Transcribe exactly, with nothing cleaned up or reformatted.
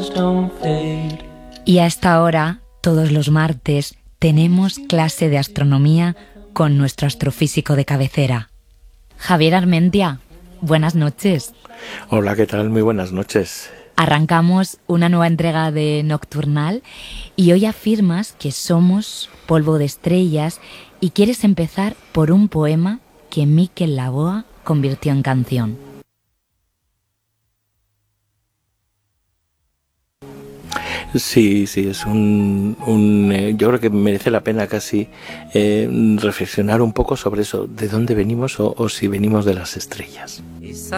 Y a esta hora, todos los martes, tenemos clase de astronomía con nuestro astrofísico de cabecera. Javier Armentia, buenas noches. Hola, ¿qué tal? Muy buenas noches. Arrancamos una nueva entrega de Nocturnal y hoy afirmas que somos polvo de estrellas y quieres empezar por un poema que Miquel Laboa convirtió en canción. Sí, sí, es un, un eh, yo creo que merece la pena casi eh, reflexionar un poco sobre eso, de dónde venimos o, o si venimos de las estrellas.